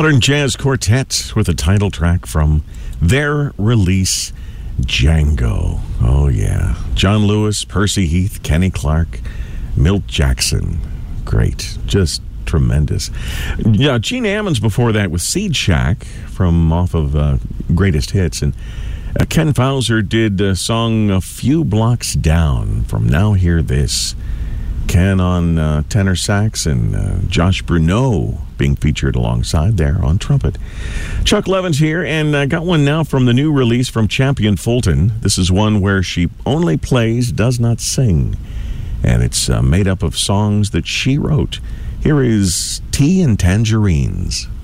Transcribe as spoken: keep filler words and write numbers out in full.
Modern Jazz Quartet with a title track from their release, Django. Oh, yeah. John Lewis, Percy Heath, Kenny Clark, Milt Jackson. Great. Just tremendous. Yeah, Gene Ammons before that with Seed Shack from off of uh, Greatest Hits. And uh, Ken Fowler did a song A Few Blocks Down from Now Hear This. Ken on uh, tenor sax and uh, Josh Bruneau being featured alongside there on trumpet. Chuck Levin's here, and I got one now from the new release from Champion Fulton. This is one where she only plays, does not sing, and it's uh, made up of songs that she wrote. Here is Tea and Tangerines.